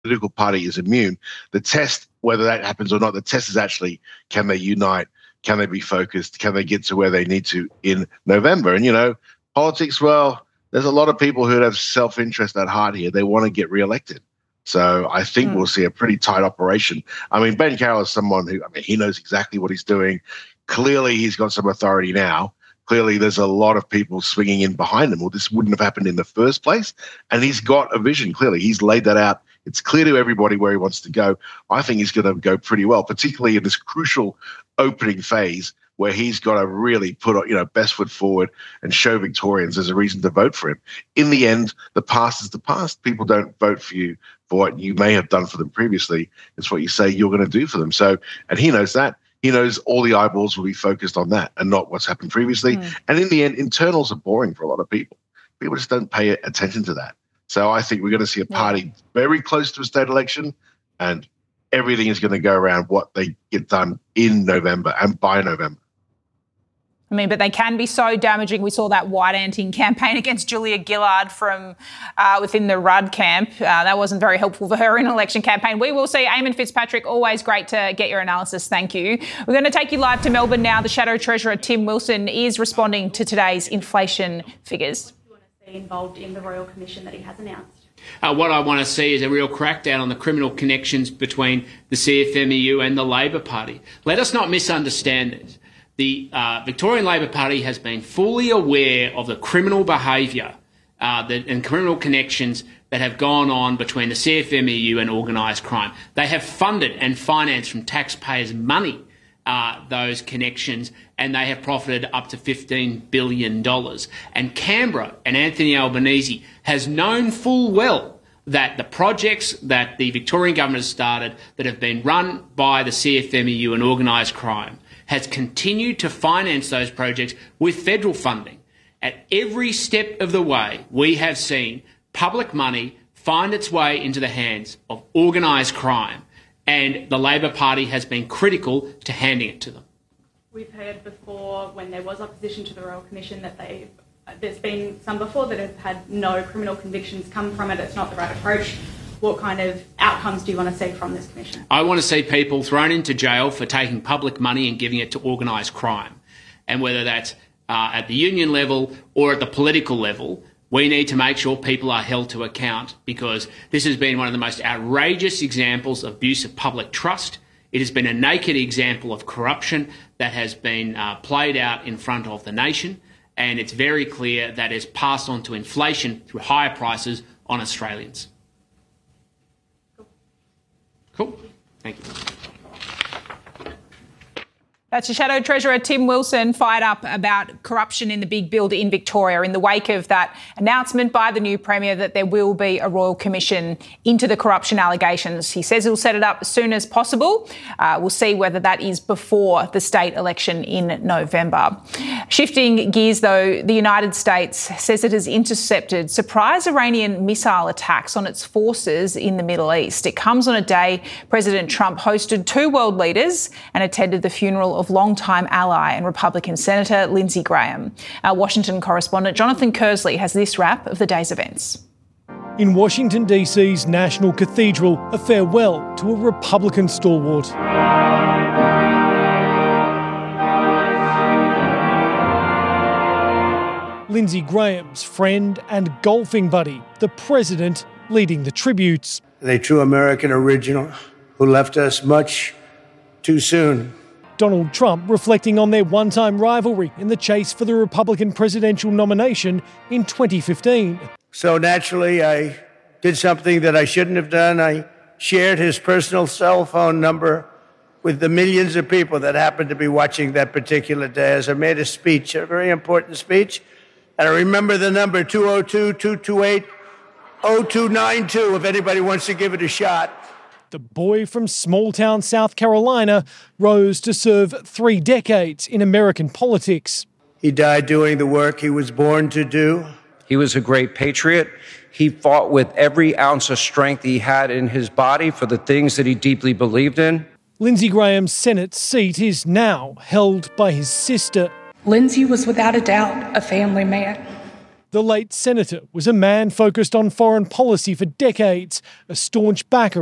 political party is immune. The test, whether that happens or not, the test is actually, can they unite? Can they be focused? Can they get to where they need to in November? And, politics, well, there's a lot of people who have self-interest at heart here. They want to get reelected. So I think we'll see a pretty tight operation. I mean, Ben Carroll is someone who, he knows exactly what he's doing. Clearly, he's got some authority now. Clearly, there's a lot of people swinging in behind him. Well, this wouldn't have happened in the first place. And he's got a vision, clearly. He's laid that out. It's clear to everybody where he wants to go. I think he's going to go pretty well, particularly in this crucial opening phase where he's got to really put, best foot forward and show Victorians there's a reason to vote for him. In the end, the past is the past. People don't vote for you for what you may have done for them previously. It's what you say you're going to do for them. So, and he knows that. He knows all the eyeballs will be focused on that and not what's happened previously. And in the end, internals are boring for a lot of people. People just don't pay attention to that. So I think we're going to see a party very close to a state election, and everything is going to go around what they get done in November and by November. But they can be so damaging. We saw that white-anting campaign against Julia Gillard from within the Rudd camp. That wasn't very helpful for her in an election campaign. We will see. Eamon Fitzpatrick, always great to get your analysis. Thank you. We're going to take you live to Melbourne now. The Shadow Treasurer, Tim Wilson, is responding to today's inflation figures. Do you want to see involved in the Royal Commission that he has announced? What I want to see is a real crackdown on the criminal connections between the CFMEU and the Labor Party. Let us not misunderstand this. The Victorian Labor Party has been fully aware of the criminal behaviour and criminal connections that have gone on between the CFMEU and organised crime. They have funded and financed from taxpayers' money those connections, and they have profited up to $15 billion. And Canberra and Anthony Albanese has known full well that the projects that the Victorian government has started that have been run by the CFMEU and organised crime has continued to finance those projects with federal funding. At every step of the way, we have seen public money find its way into the hands of organised crime, and the Labor Party has been critical to handing it to them. We've heard before, when there was opposition to the Royal Commission, that there's been some before that have had no criminal convictions come from it. It's not the right approach. What kind of outcomes do you want to see from this commission? I want to see people thrown into jail for taking public money and giving it to organised crime. And whether that's at the union level or at the political level, we need to make sure people are held to account, because this has been one of the most outrageous examples of abuse of public trust. It has been a naked example of corruption that has been played out in front of the nation. And it's very clear that it's passed on to inflation through higher prices on Australians. Cool. Thank you. That's your Shadow Treasurer, Tim Wilson, fired up about corruption in the big build in Victoria in the wake of that announcement by the new Premier that there will be a Royal Commission into the corruption allegations. He says he'll set it up as soon as possible. We'll see whether that is before the state election in November. Shifting gears, though, the United States says it has intercepted surprise Iranian missile attacks on its forces in the Middle East. It comes on a day President Trump hosted two world leaders and attended the funeral of longtime ally and Republican Senator Lindsey Graham. Our Washington correspondent Jonathan Kersley has this wrap of the day's events. In Washington, D.C.'s National Cathedral, a farewell to a Republican stalwart. Lindsey Graham's friend and golfing buddy, the president leading the tributes. A true American original who left us much too soon. Donald Trump reflecting on their one-time rivalry in the chase for the Republican presidential nomination in 2015. So naturally, I did something that I shouldn't have done. I shared his personal cell phone number with the millions of people that happened to be watching that particular day as I made a speech, a very important speech. And I remember the number 202-228-0292 if anybody wants to give it a shot. The boy from small-town South Carolina rose to serve 3 decades in American politics. He died doing the work he was born to do. He was a great patriot. He fought with every ounce of strength he had in his body for the things that he deeply believed in. Lindsey Graham's Senate seat is now held by his sister. Lindsey was without a doubt a family man. The late senator was a man focused on foreign policy for decades, a staunch backer